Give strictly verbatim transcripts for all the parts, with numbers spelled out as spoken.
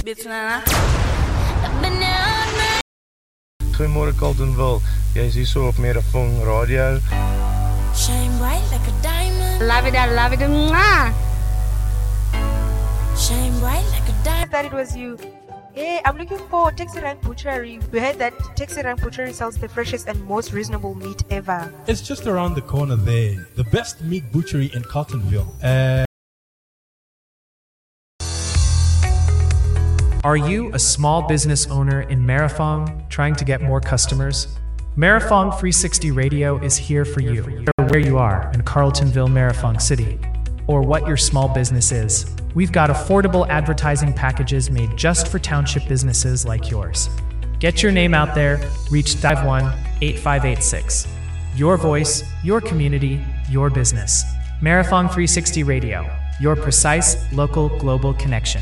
Goeiemôre Carltonville. Jy is hier so op Merafong Radio. Shine bright like a diamond. Love it, I love it. Mwah. Shine bright like a diamond. That it was you. Hey, I'm looking for Taxi Rank Butchery. We heard that Taxi Rank Butchery sells the freshest and most reasonable meat ever. It's just around the corner there. The best meat butchery in Carltonville. Uh... Are you a small business owner in Merafong trying to get more customers? Merafong three sixty Radio is here for you, where you are in Carltonville, Merafong City, or what your small business is. We've got affordable advertising packages made just for township businesses like yours. Get your name out there, reach five one eight five eight six. Your voice, your community, your business. Merafong three sixty Radio, your precise, local, global connection.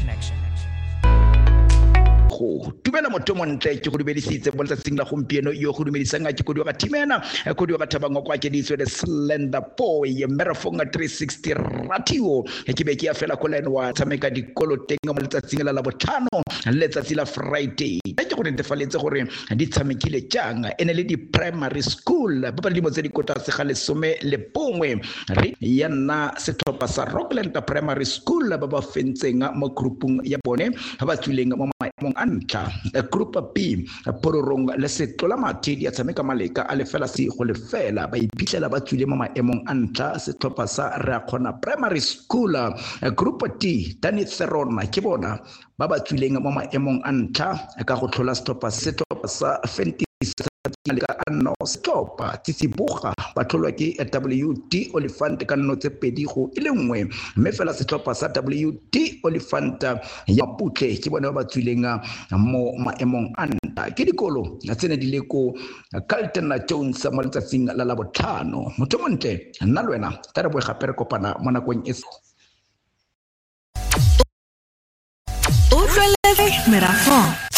Tumela motomo ntle ke go dumedisitse mo letsatsing la gompieno yo go dumedisang a ke go ka timena go ka thabang kwa ke ditso le Slender Boy Merafong three sixty Radio ke be ke ya fela go line wa tsameka dikolo teng mo letsatsing la la botlhano letsatsi la Friday ke go netefaletse gore di tsamekile jang ene le di primary school ba ba di mo tse di kota se ga lesome le bongwe re yana sethopa sa Rockland Primary School ba ba fentseng mo groupung ya bone ba tsuleng mo maemong ntla group B pororong le setlola mati di tsameka maleka a lefela si go lefela ba iphitlhela ba tswile mo maemong a ntla setlhopha sa re akgona Primary School group D Danny Therona ke bona ba ba tswileng mo maemong a ntla ka go tlhola setlhopha setlhopha sa Fenty ka anno stoppa tsitsiboga ba tlholwa ke W D Oliphant ka nno tse pedi go ile nngwe mme fela setlhopha sa W D Oliphant ya putle ke bona ba tswileng mo maemong a nta ke dikolo tsene di le ko Carlton Jones mo letsatsing la la botlhano motho montle nna le wena tla re bo gape re kopana mo nakong e Utlwelele Merafong.